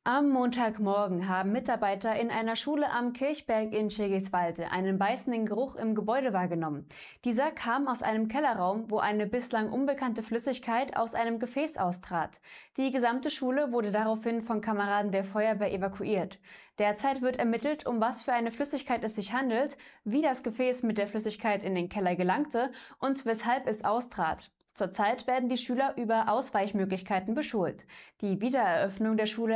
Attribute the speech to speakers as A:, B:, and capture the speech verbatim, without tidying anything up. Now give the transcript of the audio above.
A: Am Montagmorgen haben Mitarbeiter in einer Schule am Kirchberg in Schirgiswalde einen beißenden Geruch im Gebäude wahrgenommen. Dieser kam aus einem Kellerraum, wo eine bislang unbekannte Flüssigkeit aus einem Gefäß austrat. Die gesamte Schule wurde daraufhin von Kameraden der Feuerwehr evakuiert. Derzeit wird ermittelt, um was für eine Flüssigkeit es sich handelt, wie das Gefäß mit der Flüssigkeit in den Keller gelangte und weshalb es austrat. Zurzeit werden die Schüler über Ausweichmöglichkeiten beschult. Die Wiedereröffnung der Schule